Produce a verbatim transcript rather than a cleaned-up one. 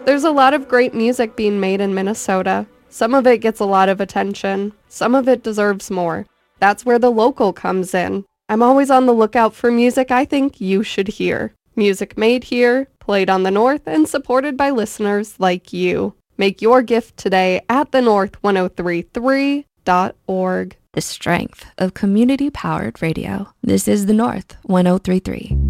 There's a lot of great music being made in Minnesota. Some of it gets a lot of attention. Some of it deserves more. That's where the local comes in. I'm always on the lookout for music I think you should hear. Music made here, played on the North, and supported by listeners like you. Make your gift today at the north ten thirty-three dot org. The strength of community-powered radio. This is the North ten thirty-three.